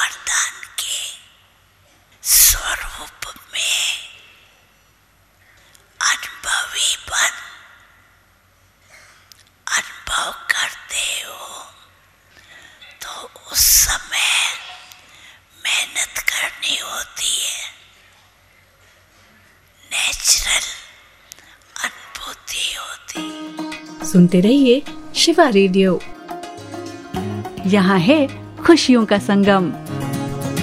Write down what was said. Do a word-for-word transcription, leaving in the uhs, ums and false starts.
वरदान के स्वरूप में अनुभवी बन अनुभव करते हो तो उस समय मेहनत करनी होती है, नेचुरल अनुभूति होती। सुनते रहिए शिवा रेडियो, यहाँ है खुशियों का संगम।